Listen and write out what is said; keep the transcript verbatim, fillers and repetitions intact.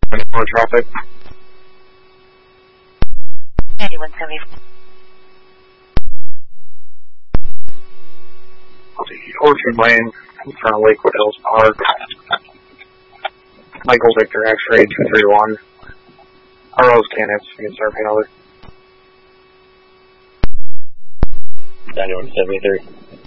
More traffic. ninety-one seventy-four. Orchard Lane, in front of Lakewood Hills Park. Michael Victor, X-ray two three one. R O's candidates, you can start paying over. ninety-one seventy-three.